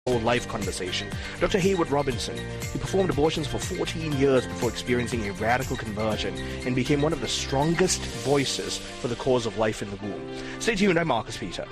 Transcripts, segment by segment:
life conversation. Dr. Haywood Robinson, he performed abortions for 14 years before experiencing a radical conversion and became one of the strongest voices for the cause of life in the womb. Stay tuned, I'm Marcus Peter.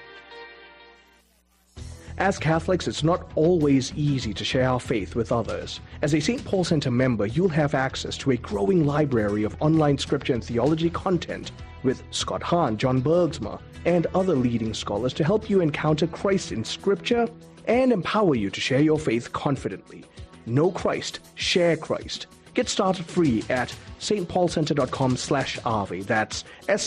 As Catholics, it's not always easy to share our faith with others. As a St. Paul Center member, you'll have access to a growing library of online scripture and theology content with Scott Hahn, John Bergsma, and other leading scholars to help you encounter Christ in Scripture and empower you to share your faith confidently. Know Christ, share Christ. Get started free at stpaulcenter.com/Ave. That's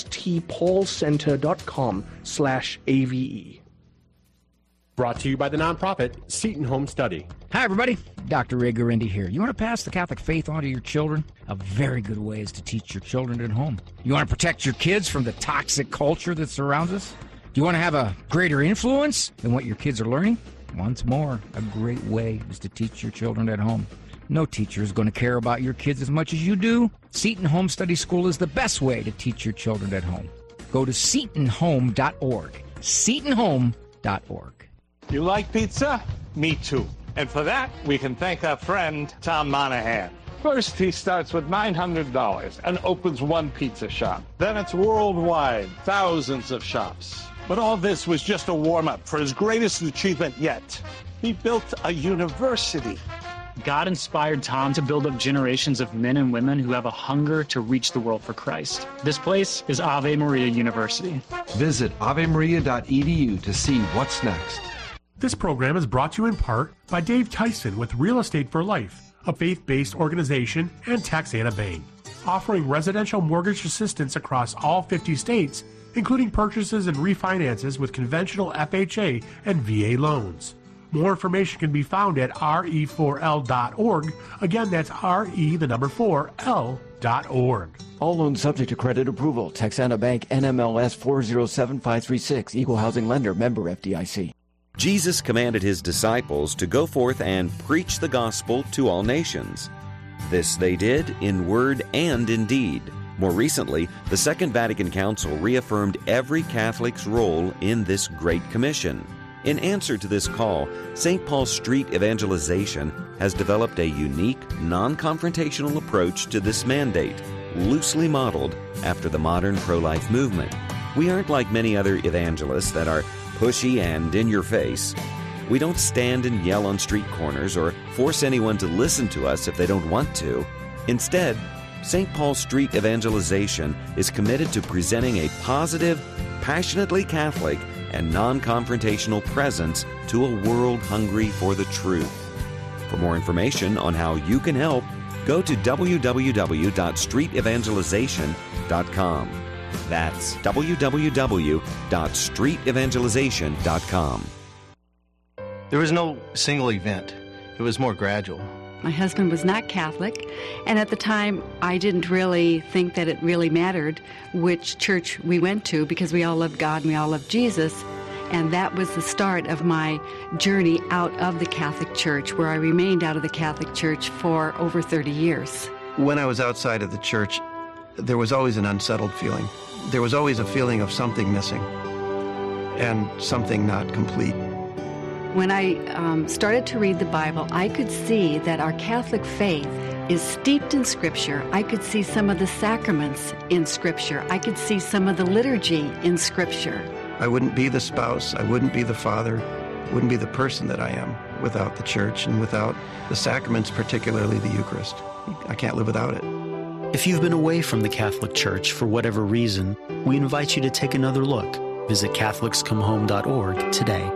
stpaulcenter.com/AVE. Brought to you by the nonprofit Seton Home Study. Hi, everybody. Dr. Ray Guarendi here. You want to pass the Catholic faith on to your children? A very good way is to teach your children at home. You want to protect your kids from the toxic culture that surrounds us? Do you want to have a greater influence than what your kids are learning? Once more, a great way is to teach your children at home. No teacher is going to care about your kids as much as you do. Seton Home Study School is the best way to teach your children at home. Go to setonhome.org. setonhome.org. You like pizza? Me too. And for that, we can thank our friend, Tom Monahan. First, he starts with $900 and opens one pizza shop. Then it's worldwide, thousands of shops. But all this was just a warm-up for his greatest achievement yet. He built a university. God inspired Tom to build up generations of men and women who have a hunger to reach the world for Christ. This place is Ave Maria University. Visit avemaria.edu to see what's next. This program is brought to you in part by Dave Tyson with Real Estate for Life, a faith-based organization, and Texana Bank, offering residential mortgage assistance across all 50 states, including purchases and refinances with conventional FHA and VA loans. More information can be found at re4l.org. Again, that's re4l.org. All loans subject to credit approval. Texana Bank, NMLS 407536. Equal housing lender. Member FDIC. Jesus commanded his disciples to go forth and preach the gospel to all nations. This they did in word and in deed. More recently, the Second Vatican Council reaffirmed every Catholic's role in this Great Commission. In answer to this call, St. Paul Street Evangelization has developed a unique, non-confrontational approach to this mandate, loosely modeled after the modern pro-life movement. We aren't like many other evangelists that are pushy and in your face. We don't stand and yell on street corners or force anyone to listen to us if they don't want to. Instead, St. Paul Street Evangelization is committed to presenting a positive, passionately Catholic, and non-confrontational presence to a world hungry for the truth. For more information on how you can help, go to www.streetevangelization.com. That's www.streetevangelization.com. There was no single event. It was more gradual. My husband was not Catholic, and at the time I didn't really think that it really mattered which church we went to because we all loved God and we all loved Jesus. And that was the start of my journey out of the Catholic Church, where I remained out of the Catholic Church for over 30 years. When I was outside of the church, there was always an unsettled feeling. There was always a feeling of something missing and something not complete. When I started to read the Bible, I could see that our Catholic faith is steeped in Scripture. I could see some of the sacraments in Scripture. I could see some of the liturgy in Scripture. I wouldn't be the spouse, I wouldn't be the father, wouldn't be the person that I am without the church and without the sacraments, particularly the Eucharist. I can't live without it. If you've been away from the Catholic Church for whatever reason, we invite you to take another look. Visit CatholicsComeHome.org today.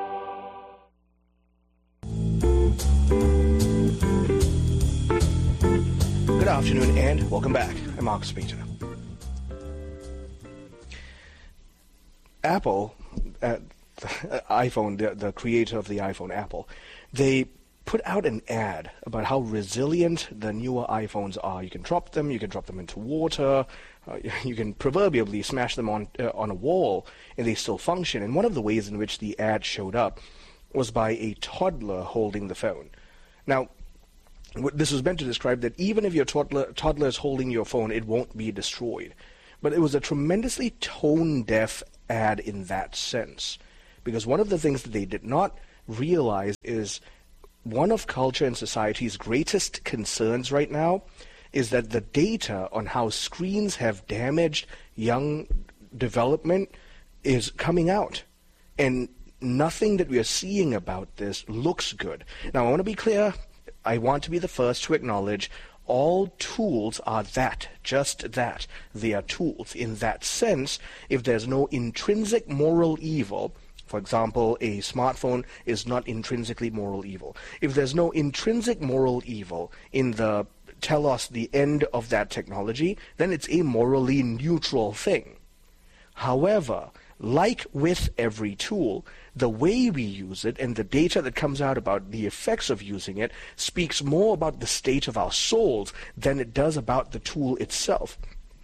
Good afternoon and welcome back. I'm Marcus Peter. Apple, iPhone, the creator of the iPhone, Apple, they put out an ad about how resilient the newer iPhones are. You can drop them into water, you can proverbially smash them on a wall, and they still function. And one of the ways in which the ad showed up was by a toddler holding the phone. Now, this was meant to describe that even if your toddler is holding your phone, it won't be destroyed. But it was a tremendously tone-deaf ad in that sense, because one of the things that they did not realize is one of culture and society's greatest concerns right now is that the data on how screens have damaged young development is coming out. And nothing that we are seeing about this looks good. Now, I want to be clear. I want to be the first to acknowledge all tools are that, just that. They are tools. In that sense, if there's no intrinsic moral evil, for example, a smartphone is not intrinsically moral evil. If there's no intrinsic moral evil in the telos, the end of that technology, then it's a morally neutral thing. However, like with every tool, the way we use it and the data that comes out about the effects of using it speaks more about the state of our souls than it does about the tool itself.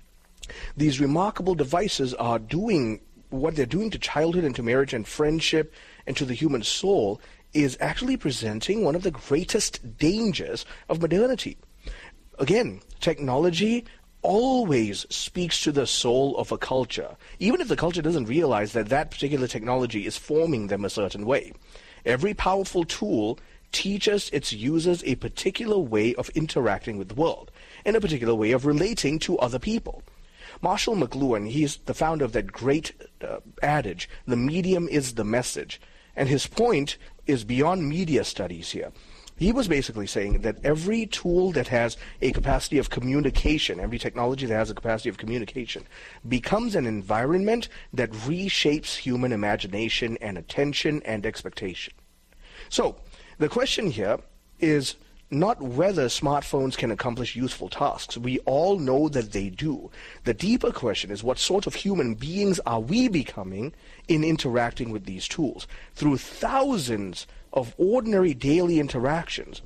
These remarkable devices are doing what they're doing to childhood and to marriage and friendship and to the human soul is actually presenting one of the greatest dangers of modernity. Again, technology always speaks to the soul of a culture, even if the culture doesn't realize that that particular technology is forming them a certain way. Every powerful tool teaches its users a particular way of interacting with the world, and a particular way of relating to other people. Marshall McLuhan, he's the founder of that great adage, the medium is the message, and his point is beyond media studies here. He was basically saying that every tool that has a capacity of communication, every technology that has a capacity of communication, becomes an environment that reshapes human imagination and attention and expectation. So, the question here is not whether smartphones can accomplish useful tasks. We all know that they do. The deeper question is what sort of human beings are we becoming in interacting with these tools through thousands of ordinary daily interactions.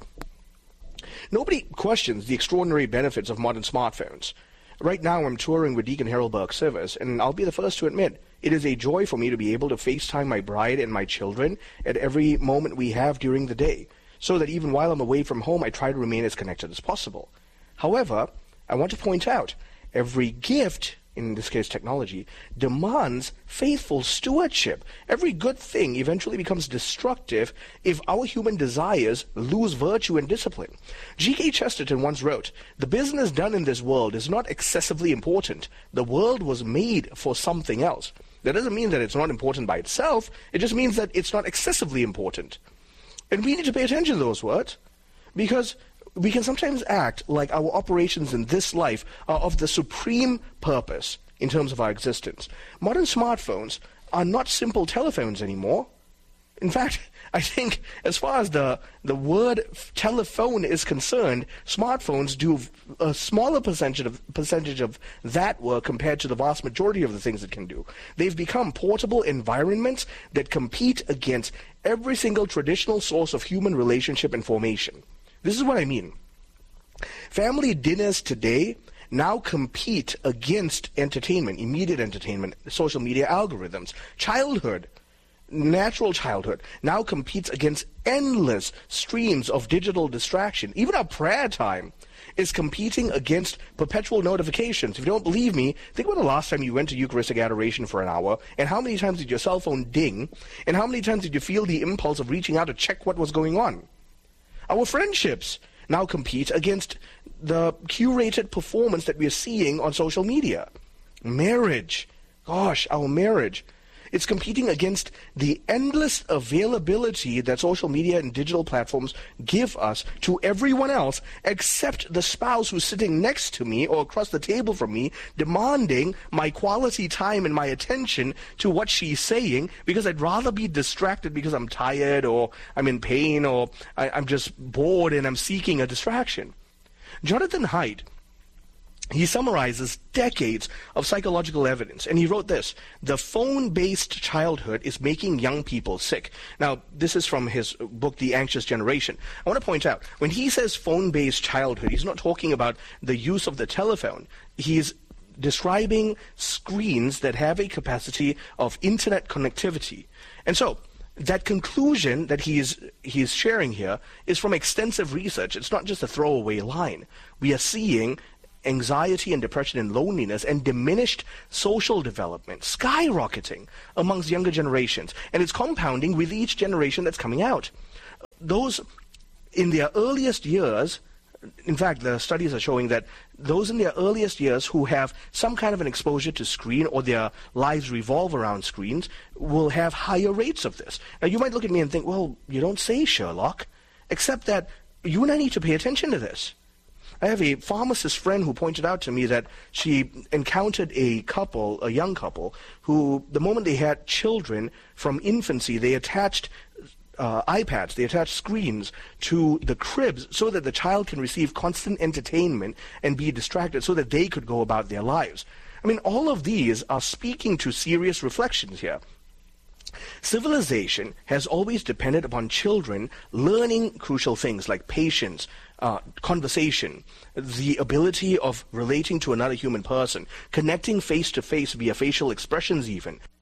Nobody questions the extraordinary benefits of modern smartphones. Right now I'm touring with Deacon Harold Burke-Sivers, and I'll be the first to admit, it is a joy for me to be able to FaceTime my bride and my children at every moment we have during the day, so that even while I'm away from home, I try to remain as connected as possible. However, I want to point out, every gift, in this case technology, demands faithful stewardship. Every good thing eventually becomes destructive if our human desires lose virtue and discipline. G.K. Chesterton once wrote, "The business done in this world is not excessively important. The world was made for something else." That doesn't mean that it's not important by itself. It just means that it's not excessively important. And we need to pay attention to those words, because we can sometimes act like our operations in this life are of the supreme purpose in terms of our existence. Modern smartphones are not simple telephones anymore. In fact, I think as far as the word telephone is concerned, smartphones do a smaller percentage of that work compared to the vast majority of the things it can do. They've become portable environments that compete against every single traditional source of human relationship and formation. This is what I mean. Family dinners today now compete against entertainment, immediate entertainment, social media algorithms. Childhood, natural childhood, now competes against endless streams of digital distraction. Even our prayer time is competing against perpetual notifications. If you don't believe me, think about the last time you went to Eucharistic adoration for an hour, and how many times did your cell phone ding, and how many times did you feel the impulse of reaching out to check what was going on? Our friendships now compete against the curated performance that we are seeing on social media. Marriage, gosh, our marriage. It's competing against the endless availability that social media and digital platforms give us to everyone else except the spouse who's sitting next to me or across the table from me, demanding my quality time and my attention to what she's saying, because I'd rather be distracted because I'm tired or I'm in pain or I'm just bored and I'm seeking a distraction. Jonathan Haidt, he summarizes decades of psychological evidence, and he wrote this: "The phone-based childhood is making young people sick." Now, this is from his book, The Anxious Generation. I want to point out, when he says phone-based childhood, he's not talking about the use of the telephone. He's describing screens that have a capacity of internet connectivity. And so, that conclusion that he's sharing here is from extensive research. It's not just a throwaway line. We are seeing anxiety and depression and loneliness and diminished social development skyrocketing amongst younger generations. And it's compounding with each generation that's coming out. Those in their earliest years, in fact, the studies are showing that those in their earliest years who have some kind of an exposure to screen or their lives revolve around screens will have higher rates of this. Now, you might look at me and think, well, you don't say, Sherlock, except that you and I need to pay attention to this. I have a pharmacist friend who pointed out to me that she encountered a young couple, who the moment they had children from infancy, they attached iPads, they attach screens to the cribs so that the child can receive constant entertainment and be distracted so that they could go about their lives. I mean, all of these are speaking to serious reflections here. Civilization has always depended upon children learning crucial things like patience, conversation, the ability of relating to another human person, connecting face to face via facial expressions even.